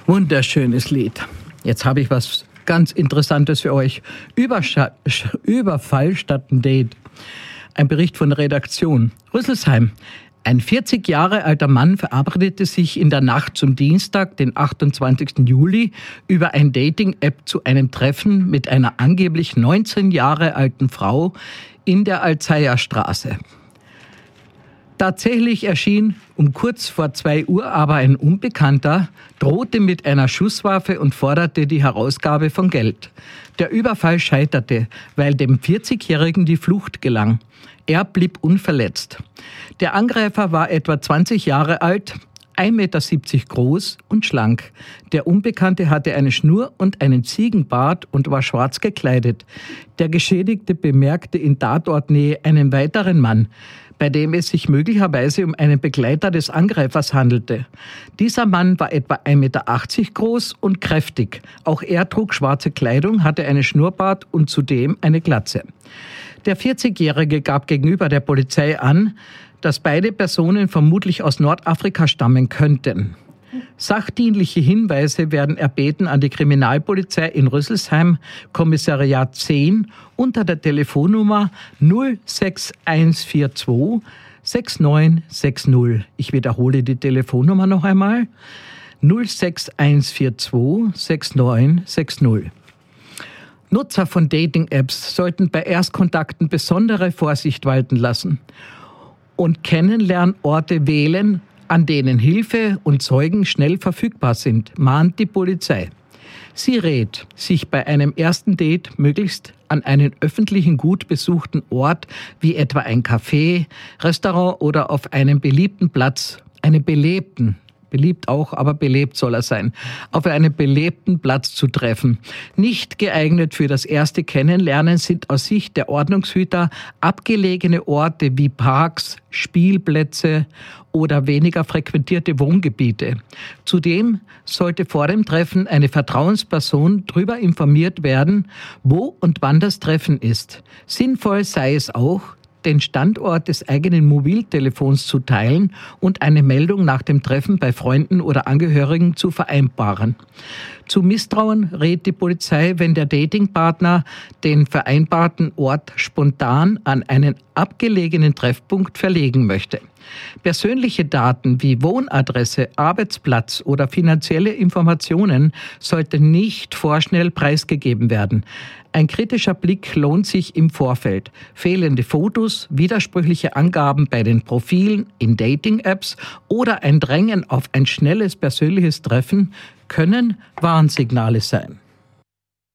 Wunderschönes Lied. Jetzt habe ich was ganz Interessantes für euch. Überfall statt ein Date. Ein Bericht von der Redaktion. Rüsselsheim. Ein 40 Jahre alter Mann verabredete sich in der Nacht zum Dienstag, den 28. Juli, über ein Dating-App zu einem Treffen mit einer angeblich 19 Jahre alten Frau in der Alzeierstraße. Tatsächlich erschien um kurz vor 2 Uhr aber ein Unbekannter, drohte mit einer Schusswaffe und forderte die Herausgabe von Geld. Der Überfall scheiterte, weil dem 40-Jährigen die Flucht gelang. Er blieb unverletzt. Der Angreifer war etwa 20 Jahre alt, 1,70 Meter groß und schlank. Der Unbekannte hatte eine Schnur und einen Ziegenbart und war schwarz gekleidet. Der Geschädigte bemerkte in Tatortnähe einen weiteren Mann, bei dem es sich möglicherweise um einen Begleiter des Angreifers handelte. Dieser Mann war etwa 1,80 Meter groß und kräftig. Auch er trug schwarze Kleidung, hatte einen Schnurrbart und zudem eine Glatze. Der 40-Jährige gab gegenüber der Polizei an, dass beide Personen vermutlich aus Nordafrika stammen könnten. Sachdienliche Hinweise werden erbeten an die Kriminalpolizei in Rüsselsheim, Kommissariat 10, unter der Telefonnummer 06142 6960. Ich wiederhole die Telefonnummer noch einmal. 06142 6960. Nutzer von Dating-Apps sollten bei Erstkontakten besondere Vorsicht walten lassen und Kennenlernorte wählen, an denen Hilfe und Zeugen schnell verfügbar sind, mahnt die Polizei. Sie rät, sich bei einem ersten Date möglichst an einen öffentlichen, gut besuchten Ort wie etwa ein Café, Restaurant oder auf einem beliebten Platz, beliebt auch, aber belebt soll er sein, auf einem belebten Platz zu treffen. Nicht geeignet für das erste Kennenlernen sind aus Sicht der Ordnungshüter abgelegene Orte wie Parks, Spielplätze oder weniger frequentierte Wohngebiete. Zudem sollte vor dem Treffen eine Vertrauensperson darüber informiert werden, wo und wann das Treffen ist. Sinnvoll sei es auch, den Standort des eigenen Mobiltelefons zu teilen und eine Meldung nach dem Treffen bei Freunden oder Angehörigen zu vereinbaren. Zu Misstrauen rät die Polizei, wenn der Datingpartner den vereinbarten Ort spontan an einen abgelegenen Treffpunkt verlegen möchte. Persönliche Daten wie Wohnadresse, Arbeitsplatz oder finanzielle Informationen sollten nicht vorschnell preisgegeben werden. Ein kritischer Blick lohnt sich im Vorfeld. Fehlende Fotos, widersprüchliche Angaben bei den Profilen in Dating-Apps oder ein Drängen auf ein schnelles persönliches Treffen können Warnsignale sein.